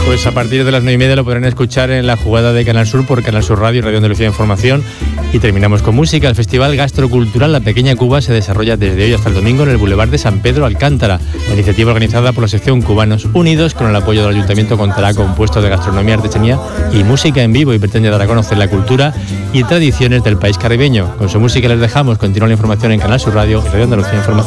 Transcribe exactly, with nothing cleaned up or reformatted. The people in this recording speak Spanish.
Pues a partir de las nueve y media lo podrán escuchar en la jugada de Canal Sur por Canal Sur Radio y Radio Andalucía Información. Y terminamos con música. El Festival Gastrocultural La Pequeña Cuba se desarrolla desde hoy hasta el domingo en el Boulevard de San Pedro Alcántara. La iniciativa organizada por la sección Cubanos Unidos, con el apoyo del Ayuntamiento, contará con puestos de gastronomía, artesanía y música en vivo, y pretende dar a conocer la cultura y tradiciones del país caribeño. Con su música les dejamos. Continúa la información en Canal Sur Radio y Radio Andalucía Información.